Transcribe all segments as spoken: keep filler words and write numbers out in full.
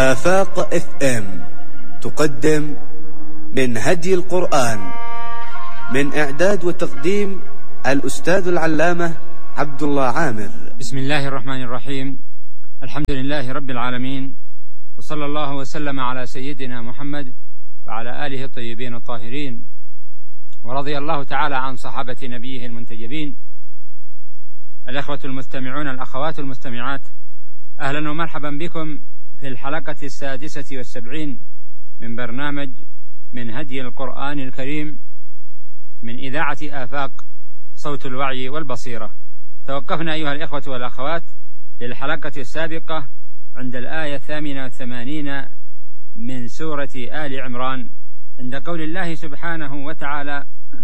آفاق اف ام تقدم من هدي القرآن، من إعداد وتقديم الأستاذ العلامة عبد الله عامر. بسم الله الرحمن الرحيم. الحمد لله رب العالمين، وصلى الله وسلم على سيدنا محمد وعلى آله الطيبين الطاهرين، ورضي الله تعالى عن صحابة نبيه المنتجبين. الأخوة المستمعون، الأخوات المستمعات، أهلا ومرحبا بكم في الحلقة السادسة والسبعين من برنامج من هدي القرآن الكريم من إذاعة آفاق صوت الوعي والبصيرة. توقفنا أيها الإخوة والأخوات في الحلقة السابقة عند الآية الثامنة والثمانين من سورة آل عمران، عند قول الله سبحانه وتعالى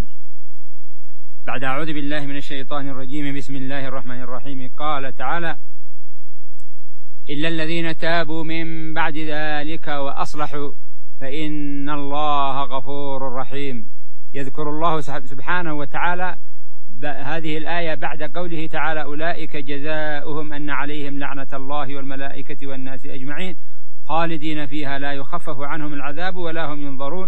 بعد أعوذ بالله من الشيطان الرجيم بسم الله الرحمن الرحيم، قال تعالى: إلا الذين تابوا من بعد ذلك وأصلحوا فإن الله غفور رحيم. يذكر الله سبحانه وتعالى هذه الآية بعد قوله تعالى: أولئك جزاؤهم أن عليهم لعنة الله والملائكة والناس أجمعين خالدين فيها لا يخفف عنهم العذاب ولا هم ينظرون.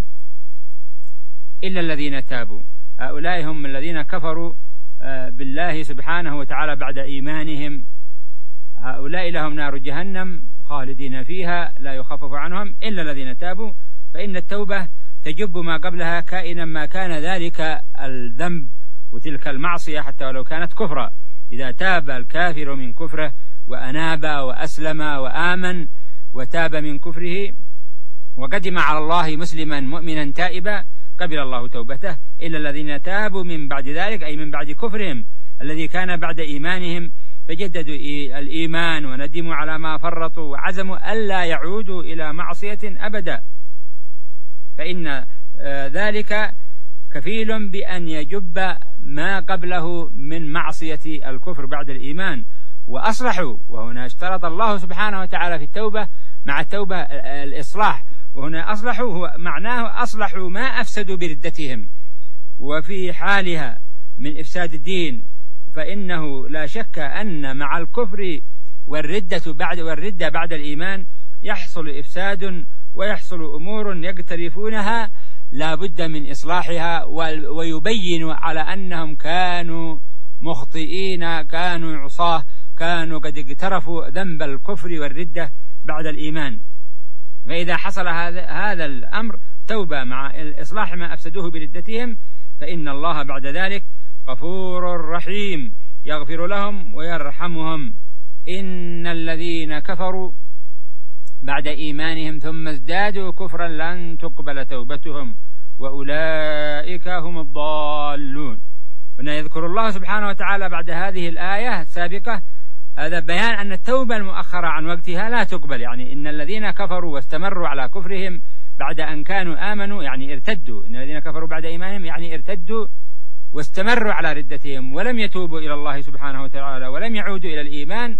إلا الذين تابوا، هؤلاء هم الذين كفروا بالله سبحانه وتعالى بعد إيمانهم، هؤلاء لهم نار جهنم خالدين فيها لا يخفف عنهم إلا الذين تابوا، فإن التوبة تجب ما قبلها كائنا ما كان ذلك الذنب وتلك المعصية حتى ولو كانت كفرا. إذا تاب الكافر من كفره وأناب وأسلم وآمن وتاب من كفره وقدم على الله مسلما مؤمنا تائبا قبل الله توبته. إلا الذين تابوا من بعد ذلك، أي من بعد كفرهم الذي كان بعد إيمانهم، فجددوا الإيمان وندموا على ما فرطوا وعزموا ألا يعودوا إلى معصية أبدا، فإن ذلك كفيل بأن يجب ما قبله من معصية الكفر بعد الإيمان. وأصلحوا، وهنا اشترط الله سبحانه وتعالى في التوبة مع التوبة الإصلاح، وهنا أصلحوا هو معناه أصلحوا ما أفسدوا بردتهم وفي حالها من إفساد الدين. فإنه لا شك أن مع الكفر والردة بعد والردة بعد الإيمان يحصل إفساد ويحصل أمور يقترفونها لا بد من إصلاحها، ويبين على أنهم كانوا مخطئين، كانوا عصاه، كانوا قد اقترفوا ذنب الكفر والردة بعد الإيمان. فإذا حصل هذا هذا الأمر توبة مع إصلاح ما أفسدوه بردتهم، فإن الله بعد ذلك غفور رحيم يغفر لهم ويرحمهم. إن الذين كفروا بعد إيمانهم ثم ازدادوا كفرا لن تقبل توبتهم وأولئك هم الضالون. هنا يذكر الله سبحانه وتعالى بعد هذه الآية السابقة هذا بيان أن التوبة المؤخرة عن وقتها لا تقبل، يعني إن الذين كفروا واستمروا على كفرهم بعد أن كانوا آمنوا يعني ارتدوا، إن الذين كفروا بعد إيمانهم يعني ارتدوا واستمروا على ردتهم ولم يتوبوا إلى الله سبحانه وتعالى ولم يعودوا إلى الإيمان،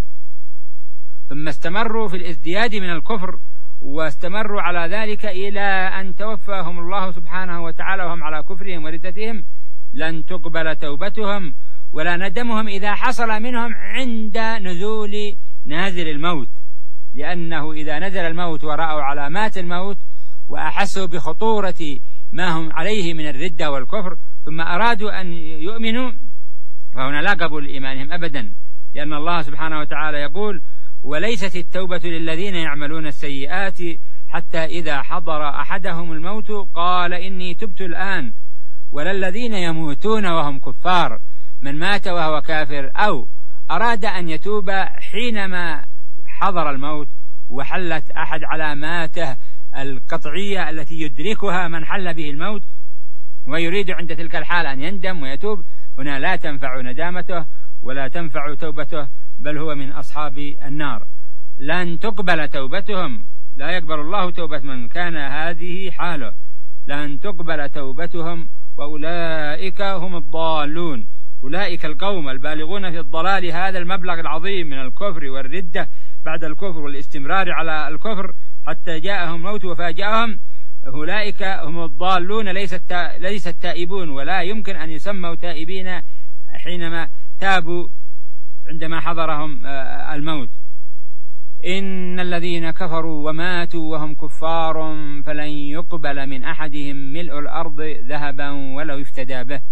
ثم استمروا في الازدياد من الكفر واستمروا على ذلك إلى أن توفاهم الله سبحانه وتعالى وهم على كفرهم وردتهم، لن تقبل توبتهم ولا ندمهم إذا حصل منهم عند نزول نازل الموت، لأنه إذا نزل الموت ورأوا علامات الموت وأحسوا بخطورة ما هم عليه من الردة والكفر ثم أرادوا أن يؤمنوا، فهنا لا قبول إيمانهم أبدا، لأن الله سبحانه وتعالى يقول: وليست التوبة للذين يعملون السيئات حتى إذا حضر أحدهم الموت قال إني تبت الآن، ولا الذين يموتون وهم كفار. من مات وهو كافر أو أراد أن يتوب حينما حضر الموت وحلت أحد علاماته القطعية التي يدركها من حل به الموت ويريد عند تلك الحال أن يندم ويتوب، هنا لا تنفع ندامته ولا تنفع توبته، بل هو من أصحاب النار. لن تقبل توبتهم، لا يقبل الله توبة من كان هذه حاله، لن تقبل توبتهم وأولئك هم الضالون. أولئك القوم البالغون في الضلال هذا المبلغ العظيم من الكفر والردة بعد الكفر والاستمرار على الكفر حتى جاءهم موت وفاجأهم، أولئك هم الضالون ليس التائبون، ولا يمكن أن يسموا تائبين حينما تابوا عندما حضرهم الموت. إن الذين كفروا وماتوا وهم كفار فلن يقبل من أحدهم ملء الأرض ذهبا ولو افتدى به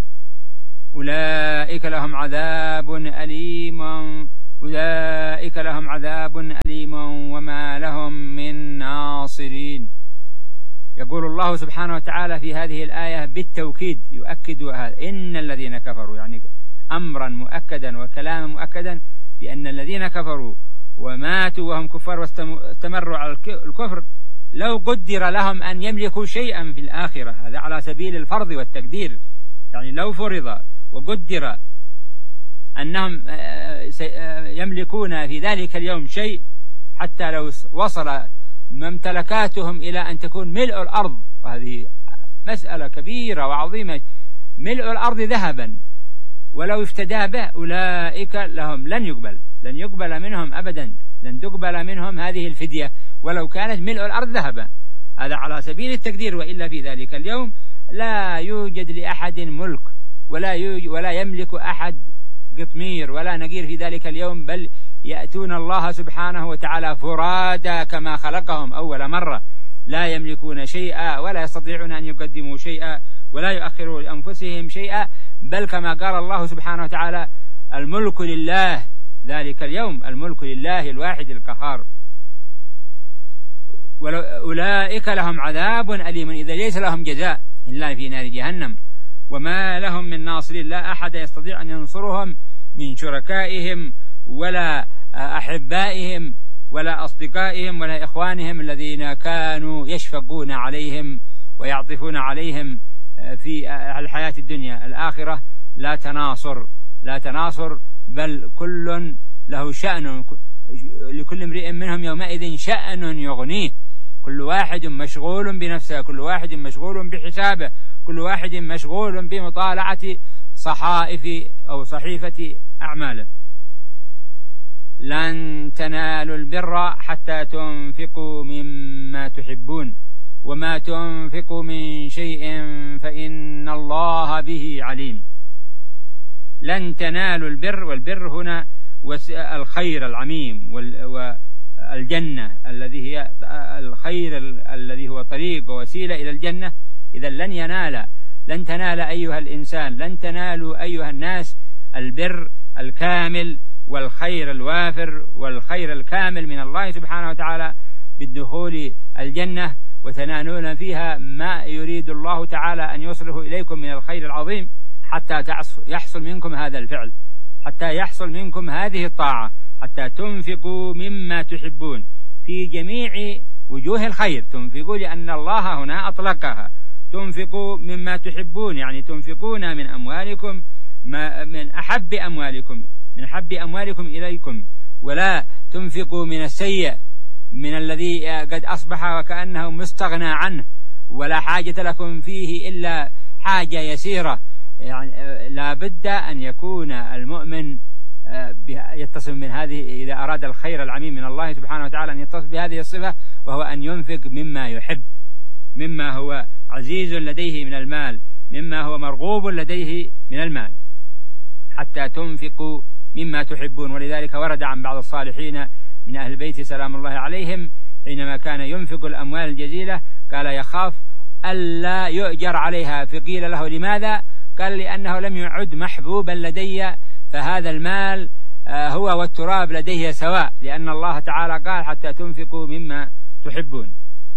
أولئك لهم عذاب أليم أولئك لهم عذاب أليم وما لهم من ناصرين. يقول الله سبحانه وتعالى في هذه الآية بالتوكيد يؤكد هذا، إن الذين كفروا، يعني أمرا مؤكدا وكلاما مؤكدا بأن الذين كفروا وماتوا وهم كفار واستمروا على الكفر لو قدر لهم أن يملكوا شيئا في الآخرة، هذا على سبيل الفرض والتقدير، يعني لو فرض وقدر أنهم يملكون في ذلك اليوم شيء، حتى لو وصل ممتلكاتهم إلى أن تكون ملء الأرض، وهذه مسألة كبيرة وعظيمة، ملء الأرض ذهبا ولو افتدى به أولئك لهم لن يقبل لن يقبل منهم أبدا، لن تقبل منهم هذه الفدية ولو كانت ملء الأرض ذهبا، هذا على سبيل التقدير. وإلا في ذلك اليوم لا يوجد لأحد ملك ولا يوجد ولا يملك أحد قطمير ولا نقير في ذلك اليوم، بل يأتون الله سبحانه وتعالى فرادا كما خلقهم أول مرة، لا يملكون شيئا ولا يستطيعون أن يقدموا شيئا ولا يؤخروا لأنفسهم شيئا، بل كما قال الله سبحانه وتعالى الملك لله ذلك اليوم، الملك لله الواحد القهار. أولئك لهم عذاب أليم، إذا ليس لهم جزاء إلا في نار جهنم، وما لهم من ناصرين، لا أحد يستطيع أن ينصرهم من شركائهم ولا أحبائهم ولا أصدقائهم ولا إخوانهم الذين كانوا يشفقون عليهم ويعطفون عليهم في الحياة الدنيا. الآخرة لا تناصر لا تناصر بل كل له شأن، لكل امرئ منهم يومئذ شأن يغنيه، كل واحد مشغول بنفسه، كل واحد مشغول بحسابه، كل واحد مشغول بمطالعة صحائف أو صحيفة أعماله. لن تنالوا البر حتى تنفقوا مما تحبون وما تنفقوا من شيء فإن الله به عليم. لن تنالوا البر، والبر هنا الخير العميم والجنة الذي هي الخير الذي هو طريق ووسيلة إلى الجنة. إذا لن ينال لن تنال أيها الإنسان، لن تنالوا أيها الناس البر الكامل والخير الوافر والخير الكامل من الله سبحانه وتعالى بالدخول الجنة وتنالون فيها ما يريد الله تعالى أن يوصله إليكم من الخير العظيم، حتى يحصل منكم هذا الفعل، حتى يحصل منكم هذه الطاعة، حتى تنفقوا مما تحبون في جميع وجوه الخير. تنفقوا لأن الله هنا أطلقها، تنفقوا مما تحبون يعني تنفقون من أموالكم ما من أحب أموالكم من أحب أموالكم إليكم، ولا تنفقوا من السيء، من الذي قد أصبح وكأنه مستغنى عنه ولا حاجة لكم فيه إلا حاجة يسيرة. يعني لا بد أن يكون المؤمن يتصف من هذه، إذا أراد الخير العميم من الله سبحانه وتعالى أن يتصف بهذه الصفة، وهو أن ينفق مما يحب، مما هو عزيز لديه من المال، مما هو مرغوب لديه من المال، حتى تنفقوا مما تحبون. ولذلك ورد عن بعض الصالحين من أهل البيت سلام الله عليهم حينما كان ينفق الأموال الجزيلة قال يخاف ألا يؤجر عليها، فقيل له لماذا؟ قال لأنه لم يعد محبوبا لدي، فهذا المال هو والتراب لديه سواء، لأن الله تعالى قال حتى تنفقوا مما تحبون.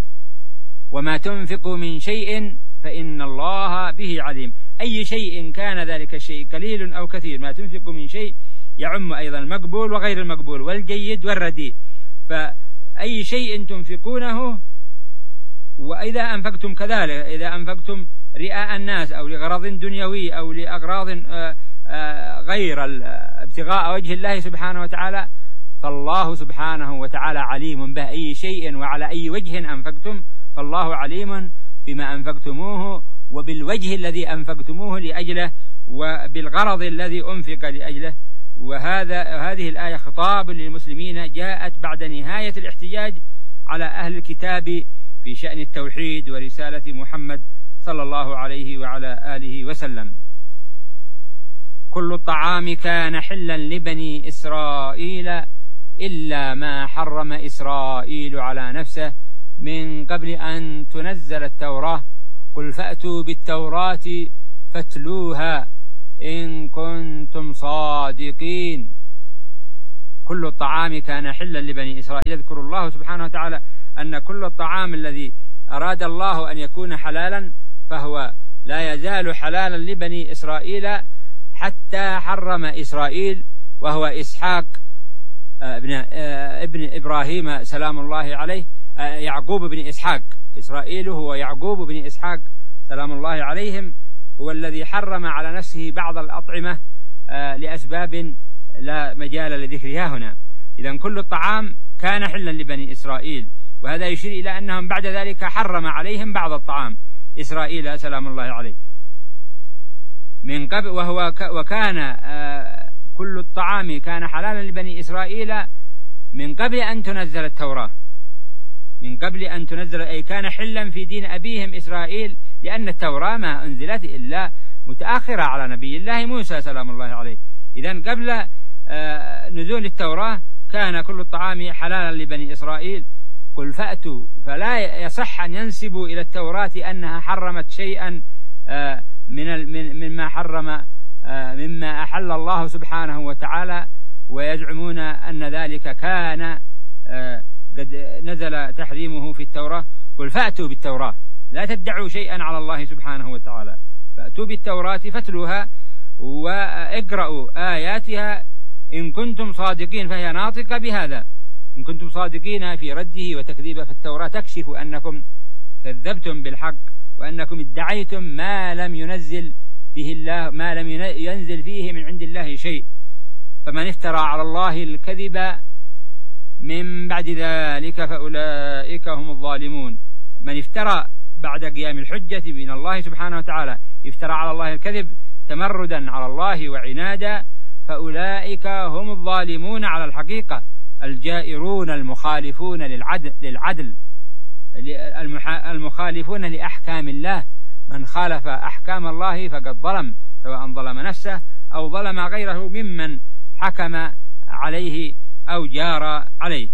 وما تنفقوا من شيء فإن الله به عليم. أي شيء كان ذلك الشيء قليل أو كثير، ما تنفقوا من شيء يعم أيضا المقبول وغير المقبول والجيد والرديء، فأي شيء تنفقونه. وإذا أنفقتم كذلك، إذا أنفقتم رئاء الناس أو لغرض دنيوي أو لأغراض غير ابتغاء وجه الله سبحانه وتعالى، فالله سبحانه وتعالى عليم به، أي شيء وعلى أي وجه أنفقتم فالله عليم بما أنفقتموه وبالوجه الذي أنفقتموه لأجله وبالغرض الذي أنفق لأجله. وهذا هذه الآية خطاب للمسلمين جاءت بعد نهاية الاحتجاج على أهل الكتاب في شأن التوحيد ورسالة محمد صلى الله عليه وعلى آله وسلم. كل الطعام كان حلا لبني إسرائيل إلا ما حرم إسرائيل على نفسه من قبل أن تنزل التوراة. قل فأتوا بالتوراة فاتلوها إن كنتم صادقين. كل الطعام كان حلا لبني إسرائيل. يذكر الله سبحانه وتعالى أن كل الطعام الذي أراد الله أن يكون حلالا فهو لا يزال حلالا لبني إسرائيل حتى حرم إسرائيل وهو إسحاق ابن ابن إبراهيم سلام الله عليه، يعقوب بن إسحاق. إسرائيل هو يعقوب بن إسحاق سلام الله عليهم، هو الذي حرم على نفسه بعض الأطعمة لأسباب لا مجال لذكرها هنا. إذن كل الطعام كان حلا لبني إسرائيل، وهذا يشير إلى أنهم بعد ذلك حرم عليهم بعض الطعام إسرائيل سلام الله عليه من قبل، وهو وكان كل الطعام كان حلالا لبني إسرائيل من قبل أن تنزل التوراة، من قبل أن تنزل، أي كان حلا في دين أبيهم إسرائيل، لأن التوراة ما أنزلت إلا متأخرة على نبي الله موسى سلام الله عليه. إذن قبل نزول التوراة كان كل الطعام حلالا لبني إسرائيل. قل فأتوا، فلا يصح أن ينسبوا إلى التوراة أنها حرمت شيئا من مما حرم مما أحل الله سبحانه وتعالى، ويزعمون أن ذلك كان قد نزل تحريمه في التوراة. قل فأتوا بالتوراة، لا تدعوا شيئا على الله سبحانه وتعالى، فأتوا بالتوراة فاتلوها واقرأوا آياتها إن كنتم صادقين، فهي ناطقة بهذا. إن كنتم صادقين في رده وتكذيبه، فالتوراة تكشف أنكم كذبتم بالحق، وأنكم ادعيتم ما لم ينزل به الله، ما لم ينزل فيه من عند الله شيء. فمن افترى على الله الكذب من بعد ذلك فأولئك هم الظالمون. من افترى بعد قيام الحجة من الله سبحانه وتعالى، افترى على الله الكذب تمردا على الله وعنادا، فأولئك هم الظالمون على الحقيقة، الجائرون المخالفون للعدل, للعدل المخالفون لأحكام الله. من خالف أحكام الله فقد ظلم، سواء ظلم نفسه أو ظلم غيره ممن حكم عليه أو جار عليه.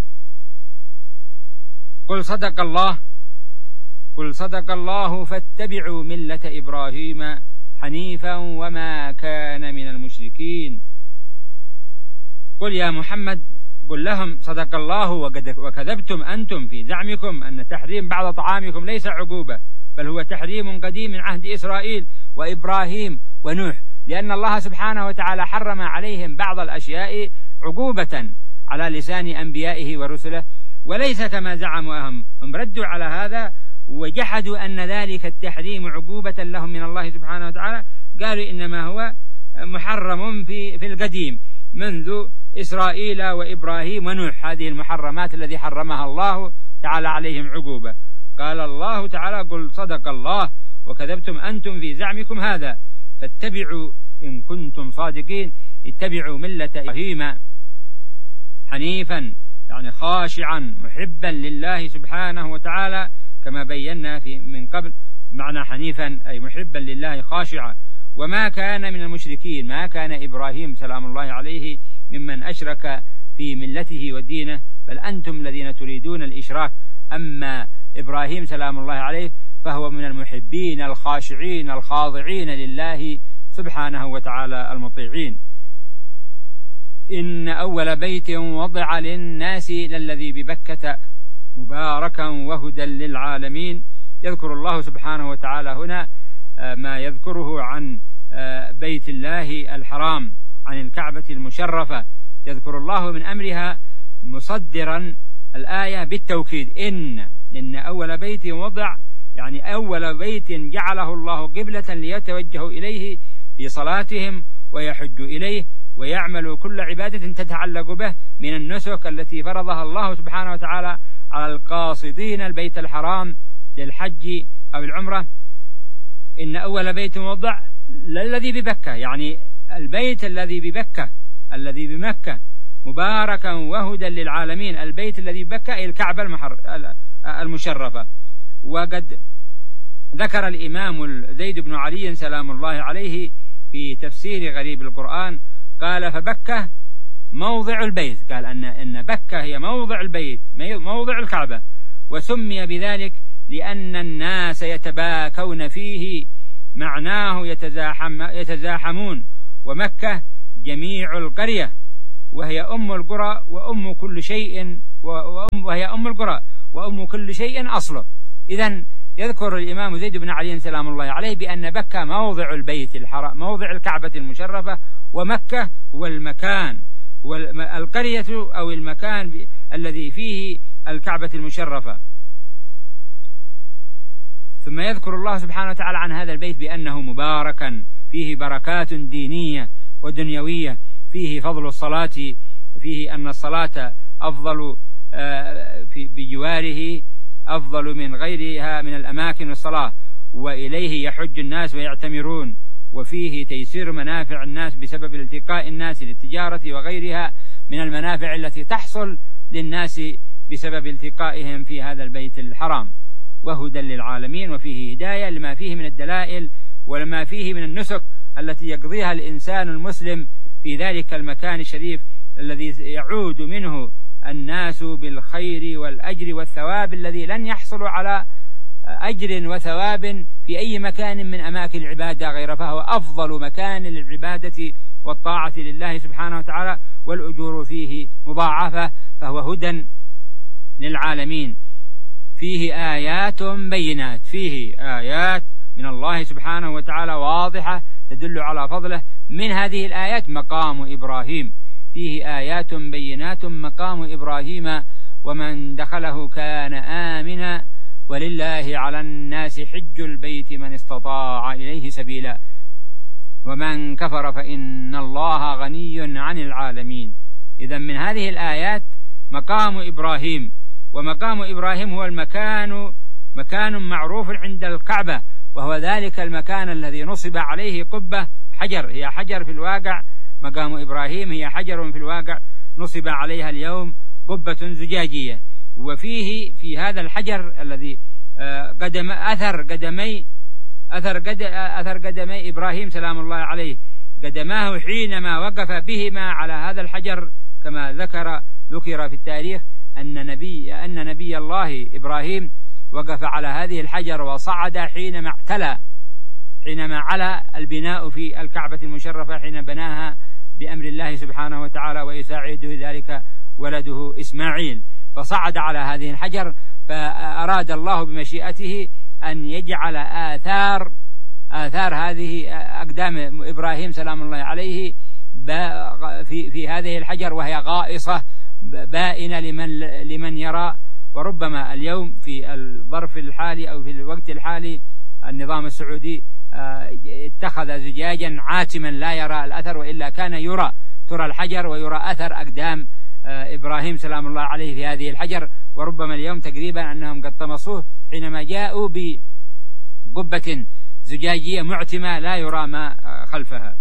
قل صدق الله قل صدق الله فاتبعوا ملة إبراهيم حنيفا وما كان من المشركين. قل يا محمد، قل لهم صدق الله وكذبتم أنتم في زعمكم أن تحريم بعض طعامكم ليس عقوبة، بل هو تحريم قديم من عهد إسرائيل وإبراهيم ونوح، لأن الله سبحانه وتعالى حرم عليهم بعض الأشياء عقوبة على لسان أنبيائه ورسله، وليس كما زعموا هم. هم ردوا على هذا وجحدوا أن ذلك التحريم عقوبة لهم من الله سبحانه وتعالى، قالوا إنما هو محرم في في القديم منذ إسرائيل وإبراهيم ونوح، هذه المحرمات التي حرمها الله تعالى عليهم عقوبة. قال الله تعالى قل صدق الله وكذبتم أنتم في زعمكم هذا، فاتبعوا إن كنتم صادقين، اتبعوا ملة إبراهيم حنيفا، يعني خاشعا محبا لله سبحانه وتعالى، كما بينا في من قبل. معنى حنيفا أي محبا لله خاشعا، وما كان من المشركين، ما كان إبراهيم سلام الله عليه ممن أشرك في ملته ودينه، بل أنتم الذين تريدون الإشراك. أما إبراهيم سلام الله عليه فهو من المحبين الخاشعين الخاضعين لله سبحانه وتعالى المطيعين. إن أول بيت وضع للناس للذي ببكة مباركا وهدى للعالمين. يذكر الله سبحانه وتعالى هنا ما يذكره عن بيت الله الحرام، عن الكعبة المشرفة. يذكر الله من أمرها مصدرا الآية بالتوكيد، إن إن أول بيت وضع، يعني أول بيت جعله الله قبلة ليتوجهوا إليه في صلاتهم ويحجوا إليه ويعملوا كل عبادة تتعلق به من النسك التي فرضها الله سبحانه وتعالى على القاصدين البيت الحرام للحج أو العمرة. إن أول بيت وضع للذي ببكة، يعني البيت الذي ببكة الذي بمكة مباركا وهدى للعالمين، البيت الذي ببكة أي الكعبة المحر المشرفة. وقد ذكر الإمام زيد بن علي سلام الله عليه في تفسير غريب القرآن، قال فبكة موضع البيت، قال أن إن بكة هي موضع البيت موضع الكعبة، وسمي بذلك لأن الناس يتباكون فيه، معناه يتزاحم يتزاحمون. ومكة جميع القرية، وهي أم القرى وأم كل شيء، وهي أم القرى وأم كل شيء أصله. إذن يذكر الإمام زيد بن علي سلام الله عليه بأن بكة موضع البيت الحرام، موضع الكعبة المشرفة، ومكة هو المكان والقرية أو المكان الذي فيه الكعبة المشرفة. ثم يذكر الله سبحانه وتعالى عن هذا البيت بأنه مباركا، فيه بركات دينية ودنيوية، فيه فضل الصلاة، فيه أن الصلاة أفضل في بجواره أفضل من غيرها من الأماكن الصلاة، وإليه يحج الناس ويعتمرون، وفيه تيسير منافع الناس بسبب التقاء الناس للتجارة وغيرها من المنافع التي تحصل للناس بسبب التقائهم في هذا البيت الحرام، وهدى للعالمين، وفيه هداية لما فيه من الدلائل ولما فيه من النسك التي يقضيها الإنسان المسلم في ذلك المكان الشريف الذي يعود منه الناس بالخير والأجر والثواب الذي لن يحصل على أجر وثواب في أي مكان من أماكن العبادة غير، فهو أفضل مكان للعبادة والطاعة لله سبحانه وتعالى، والأجور فيه مضاعفة، فهو هدى للعالمين. فيه آيات بينات، فيه آيات من الله سبحانه وتعالى واضحة تدل على فضله. من هذه الآيات مقام إبراهيم، فيه آيات بينات مقام إبراهيم ومن دخله كان آمنا ولله على الناس حج البيت من استطاع إليه سبيلا ومن كفر فإن الله غني عن العالمين. إذن من هذه الآيات مقام إبراهيم، ومقام إبراهيم هو المكان مكان معروف عند الكعبة، وهو ذلك المكان الذي نصب عليه قبة حجر، هي حجر في الواقع، مقام إبراهيم هي حجر في الواقع نصب عليها اليوم قبة زجاجية، وفيه في هذا الحجر الذي قدم أثر قدمي أثر قد أثر قدمي إبراهيم سلام الله عليه، قدماه حينما وقف بهما على هذا الحجر، كما ذكر ذكر في التاريخ أن نبي أن نبي الله إبراهيم وقف على هذه الحجر وصعد حينما اعتلى حينما على البناء في الكعبة المشرفة حين بناها بأمر الله سبحانه وتعالى، ويساعده ذلك ولده إسماعيل، فصعد على هذه الحجر، فأراد الله بمشيئته أن يجعل آثار آثار هذه أقدام إبراهيم سلام الله عليه في في هذه الحجر، وهي غائصة بائنة لمن لمن يرى. وربما اليوم في الظرف الحالي أو في الوقت الحالي النظام السعودي اتخذ زجاجا عاتما لا يرى الأثر، وإلا كان يرى ترى الحجر ويرى أثر أقدام إبراهيم سلام الله عليه في هذه الحجر. وربما اليوم تقريبا أنهم قد طمسوه حينما جاءوا بقبة زجاجية معتمة لا يرى ما خلفها.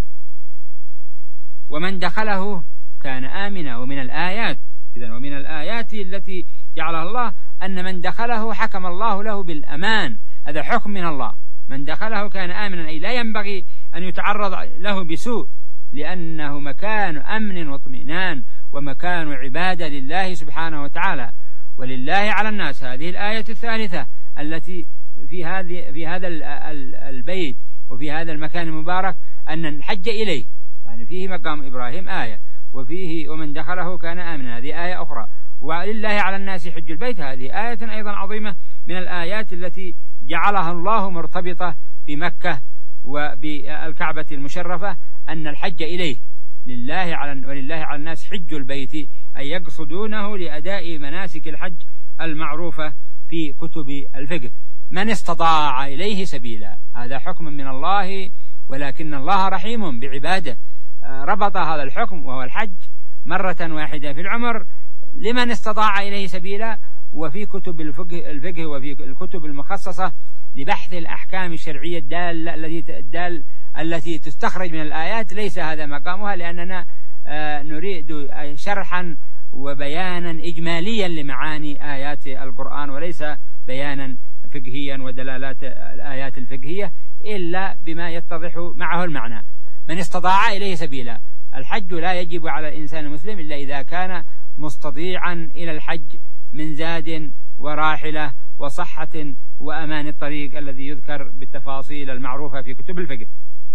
ومن دخله كان آمنا. ومن الآيات إذن ومن الآيات التي جعلها الله أن من دخله حكم الله له بالأمان، هذا حكم من الله، من دخله كان آمنا، أي لا ينبغي أن يتعرض له بسوء، لأنه مكان أمن واطمئنان ومكان عبادة لله سبحانه وتعالى. ولله على الناس، هذه الآية الثالثة التي في هذه في هذا البيت وفي هذا المكان المبارك أن الحج إليه، يعني فيه مقام إبراهيم آية، وفيه ومن دخله كان آمنا هذه آية أخرى، ولله على الناس حج البيت هذه آية أيضا عظيمة من الآيات التي جعلها الله مرتبطة بمكة وبالكعبة المشرفة، أن الحج إليه لله على ولله على الناس حج البيت، أي يقصدونه لأداء مناسك الحج المعروفة في كتب الفقه. من استطاع إليه سبيلا، هذا حكم من الله، ولكن الله رحيم بعباده، ربط هذا الحكم وهو الحج مرة واحدة في العمر لمن استطاع إليه سبيلا. وفي كتب الفقه, الفقه وفي الكتب المخصصة لبحث الأحكام الشرعية الدالة التي الدال التي تستخرج من الآيات ليس هذا مقامها، لأننا نريد شرحا وبيانا إجماليا لمعاني آيات القرآن، وليس بيانا فقهيا ودلالات الآيات الفقهية إلا بما يتضح معه المعنى. من استطاع إليه سبيلا، الحج لا يجب على الإنسان المسلم إلا إذا كان مستطيعا إلى الحج من زاد وراحلة وصحة وأمان الطريق الذي يذكر بالتفاصيل المعروفة في كتب الفقه.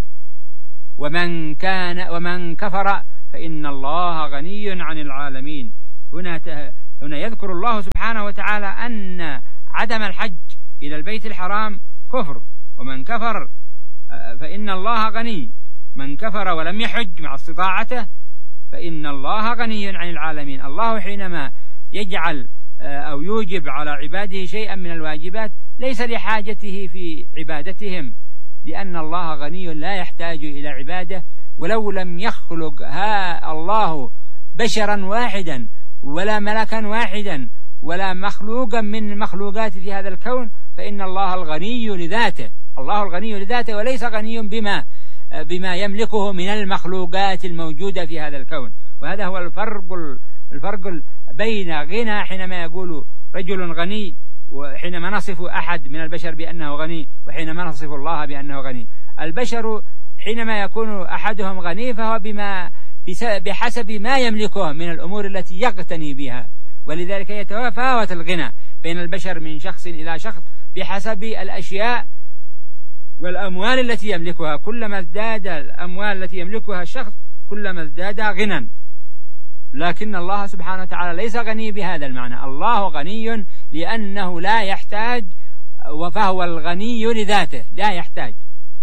ومن كان ومن كفر فإن الله غني عن العالمين. هنا هنا يذكر الله سبحانه وتعالى أن عدم الحج إلى البيت الحرام كفر، ومن كفر فإن الله غني. من كفر ولم يحج مع استطاعته فإن الله غني عن العالمين. الله حينما يجعل أو يوجب على عباده شيئا من الواجبات ليس لحاجته في عبادتهم، لأن الله غني لا يحتاج إلى عباده. ولو لم يخلق ها الله بشرا واحدا ولا ملكا واحدا ولا مخلوقا من المخلوقات في هذا الكون فإن الله الغني لذاته. الله الغني لذاته وليس غني بما بما يملكه من المخلوقات الموجودة في هذا الكون. وهذا هو الفرق الفرق بين غنى حينما يقول رجل غني، وحينما نصف أحد من البشر بأنه غني، وحينما نصف الله بأنه غني. البشر حينما يكون أحدهم غني فهو بما بحسب ما يملكه من الأمور التي يقتني بها، ولذلك يتفاوت الغنى بين البشر من شخص إلى شخص بحسب الأشياء والأموال التي يملكها. كلما ازداد الأموال التي يملكها الشخص كلما ازداد غنى. لكن الله سبحانه وتعالى ليس غني بهذا المعنى. الله غني لأنه لا يحتاج، فهو الغني لذاته لا يحتاج.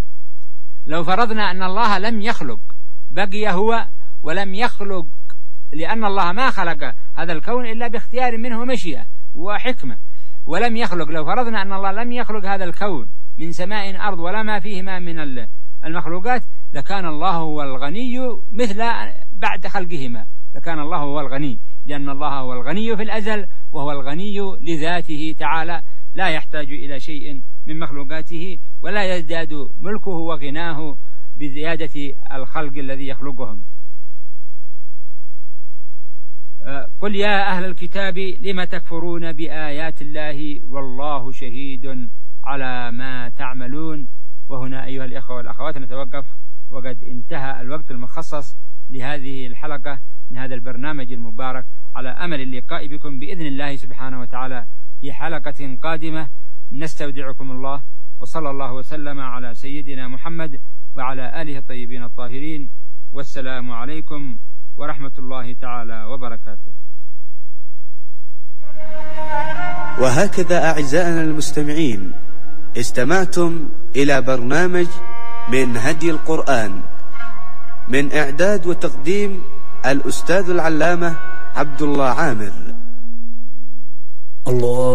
لو فرضنا أن الله لم يخلق بقي هو ولم يخلق، لأن الله ما خلق هذا الكون إلا باختيار منه مشيئة وحكمة، ولم يخلق. لو فرضنا أن الله لم يخلق هذا الكون من سماء أرض ولا ما فيهما من المخلوقات لكان الله هو الغني مثل بعد خلقهما، لكان الله هو الغني، لأن الله هو الغني في الأزل وهو الغني لذاته تعالى لا يحتاج إلى شيء من مخلوقاته، ولا يزداد ملكه وغناه بزيادة الخلق الذي يخلقهم. قل يا أهل الكتاب لم تكفرون بآيات الله والله شهيد على ما تعملون. وهنا أيها الإخوة والأخوات نتوقف، وقد انتهى الوقت المخصص لهذه الحلقة من هذا البرنامج المبارك، على أمل اللقاء بكم بإذن الله سبحانه وتعالى في حلقة قادمة. نستودعكم الله، وصلى الله وسلم على سيدنا محمد وعلى آله الطيبين الطاهرين، والسلام عليكم ورحمة الله تعالى وبركاته. وهكذا أعزائنا المستمعين استمعتم إلى برنامج من هدي القرآن، من إعداد وتقديم الأستاذ العلامة عبد الله عامر. الله